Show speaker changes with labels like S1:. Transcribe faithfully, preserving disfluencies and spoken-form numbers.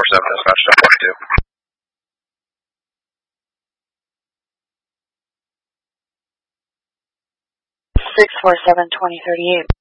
S1: seven, dispatch ten forty-two.
S2: six four seven, twenty thirty-eight.